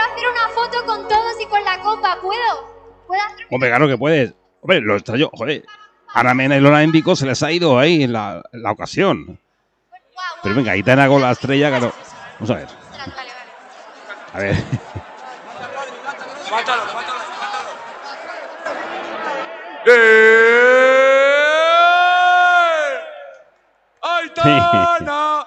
quiero hacer una foto con todos y con la copa. ¿Puedo hacer? Hombre, claro que puedes. Hombre, lo extraño, joder. Ana Mena y Lola Índico se les ha ido ahí en la ocasión. Pero venga, Aitana con la estrella, claro. Vamos a ver. Vale. A ver. Mátalo. ¡Aitana!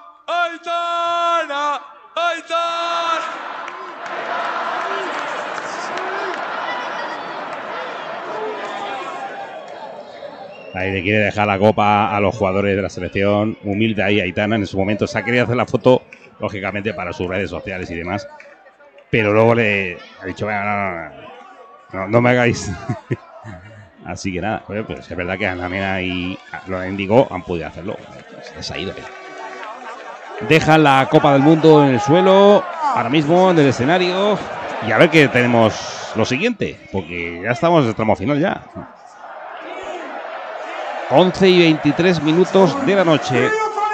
Ahí le quiere dejar la copa a los jugadores de la selección. Humilde ahí Aitana en su momento. Se ha querido hacer la foto, lógicamente, para sus redes sociales y demás. Pero luego le ha dicho, no me hagáis. Así que nada, pues es verdad que Ana Mena y Lola Índigo han podido hacerlo. Se les ha ido ahí. Dejan la Copa del Mundo en el suelo, ahora mismo en el escenario. Y a ver qué tenemos lo siguiente, porque ya estamos en el tramo final ya. 11:23 de la noche.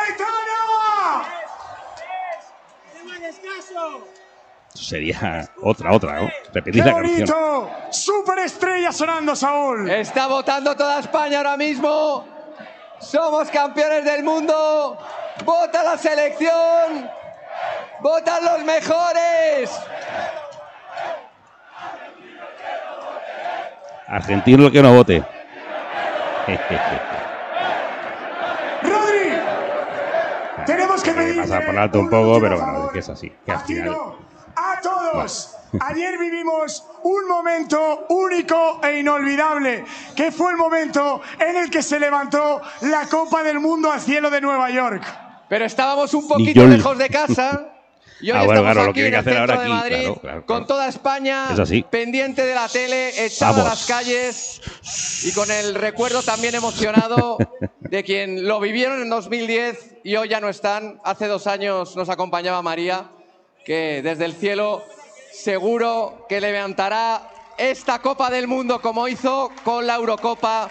Sería otra, ¿no? Repetir la canción. Superestrella sonando, Saúl. Está votando toda España ahora mismo. Somos campeones del mundo. Vota la selección. Votan los mejores. Argentino el que no vote. Rodri, tenemos que pedirle pasar por alto un poco, pero bueno, es que es así. Que al final... a todos. Ayer vivimos un momento único e inolvidable, que fue el momento en el que se levantó la Copa del Mundo al cielo de Nueva York. Pero estábamos un poquito lejos de casa. Y hoy bueno, estamos claro, aquí lo en que el hacer ahora centro de aquí, Madrid, claro. con toda España pendiente de la tele, echado a las calles y con el recuerdo también emocionado de quien lo vivieron en 2010 y hoy ya no están. Hace 2 años nos acompañaba María, que desde el cielo seguro que levantará esta Copa del Mundo como hizo con la Eurocopa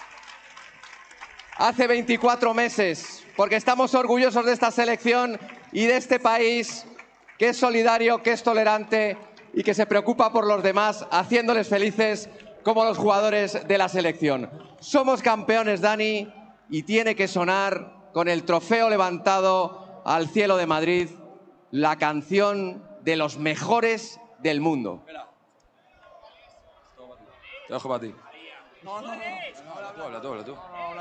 hace 24 meses, porque estamos orgullosos de esta selección y de este país que es solidario, que es tolerante y que se preocupa por los demás, haciéndoles felices como los jugadores de la selección. Somos campeones, Dani, y tiene que sonar con el trofeo levantado al cielo de Madrid la canción de los mejores del mundo. Te dejo para ti. No. Habla tú.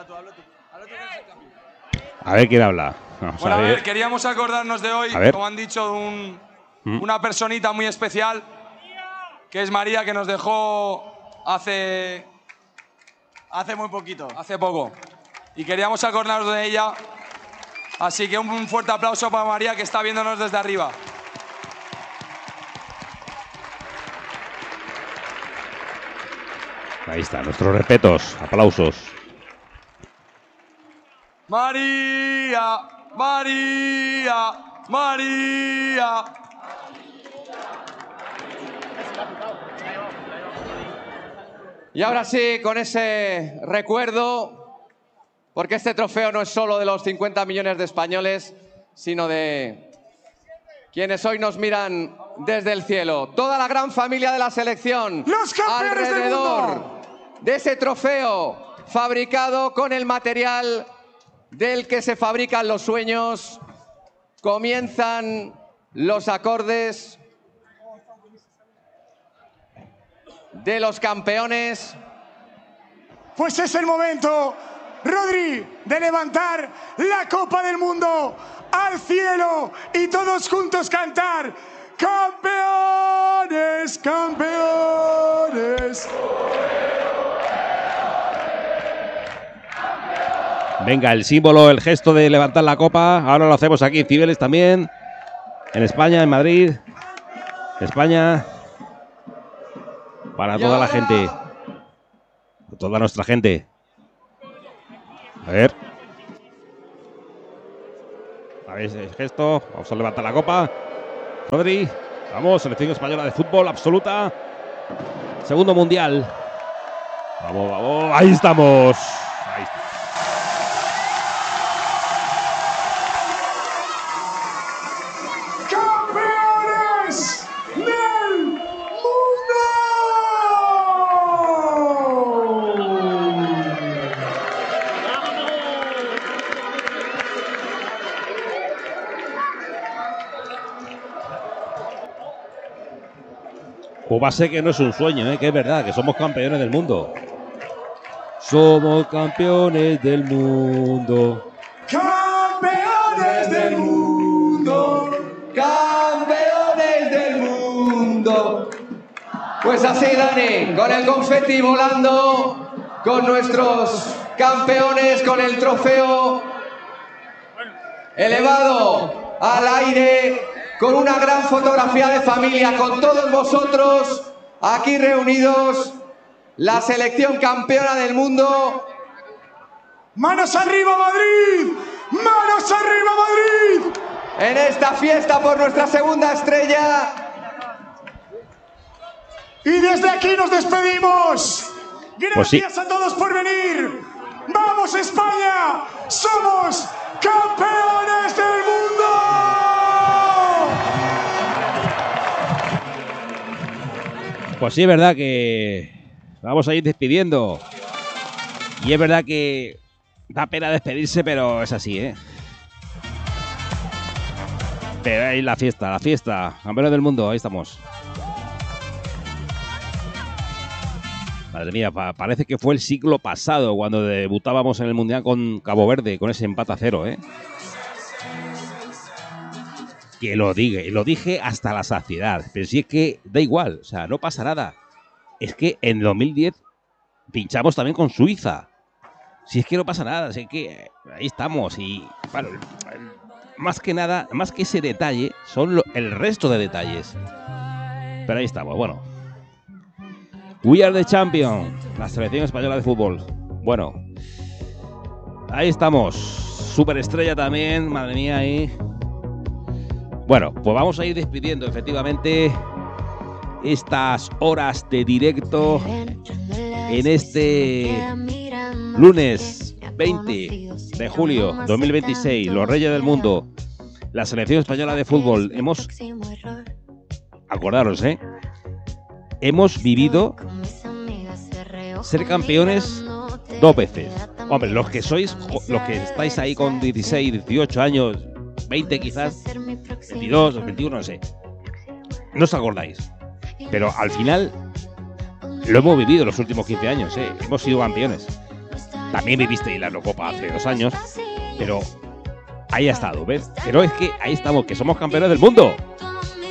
A ver quién habla. Vamos Bueno, a ver. queríamos acordarnos de hoy, como han dicho, una personita muy especial, que es María, que nos dejó hace muy poquito. Hace poco. Y queríamos acordarnos de ella. Así que un fuerte aplauso para María, que está viéndonos desde arriba. Ahí está, nuestros respetos, aplausos. María. Y ahora sí, con ese recuerdo, porque este trofeo no es solo de los 50 millones de españoles, sino de quienes hoy nos miran desde el cielo. Toda la gran familia de la selección alrededor de ese trofeo fabricado con el material del que se fabrican los sueños. Comienzan los acordes de los campeones. Pues es el momento, Rodri, de levantar la Copa del Mundo al cielo y todos juntos cantar: ¡Campeones, campeones! Venga, el símbolo, el gesto de levantar la copa. Ahora lo hacemos aquí en Cibeles también. En España, en Madrid. España. Para toda la gente. Para toda nuestra gente. A ver. A ver ese gesto. Vamos a levantar la copa. Rodri. Vamos, selección española de fútbol absoluta. Segundo mundial. Vamos. Ahí estamos. Ahí está. ¡Campeones del Pues va a ser que no es un sueño, que es verdad, que somos campeones del mundo. Somos campeones del mundo. ¡Campeones del mundo! ¡Campeones del mundo! Pues así, Dani, con el confeti volando, con nuestros campeones, con el trofeo elevado al aire, con una gran fotografía de familia, con todos vosotros aquí reunidos, la selección campeona del mundo. ¡Manos arriba, Madrid! ¡Manos arriba, Madrid! En esta fiesta por nuestra segunda estrella. Y desde aquí nos despedimos. Gracias pues sí. a todos por venir. ¡Vamos, España! ¡Somos campeones del mundo! Pues sí, es verdad que vamos a ir despidiendo. Y es verdad que da pena despedirse, pero es así, ¿eh? Pero ahí la fiesta, campeones del mundo, ahí estamos. Madre mía, parece que fue el siglo pasado cuando debutábamos en el Mundial con Cabo Verde, con ese empate a 0, ¿eh? Que lo dije hasta la saciedad, pero si es que da igual, o sea, no pasa nada. Es que en 2010 pinchamos también con Suiza. Si es que no pasa nada, si es que ahí estamos y bueno, más que nada, más que ese detalle, son el resto de detalles. Pero ahí estamos, bueno. We are the champion, la selección española de fútbol. Bueno, ahí estamos. Superestrella también, madre mía, ahí. Bueno, pues vamos a ir despidiendo efectivamente estas horas de directo en este lunes 20 de julio 2026, los Reyes del Mundo, la selección española de fútbol. Acordaros, hemos vivido ser campeones 2 veces. Hombre, los que estáis ahí con 16, 18 años, 20 quizás, 22, 21, no sé, no os acordáis. Pero al final lo hemos vivido los últimos 15 años, hemos sido campeones. También vivisteis la Eurocopa hace 2 años, pero ahí ha estado, ¿ves? Pero es que ahí estamos, que somos campeones del mundo.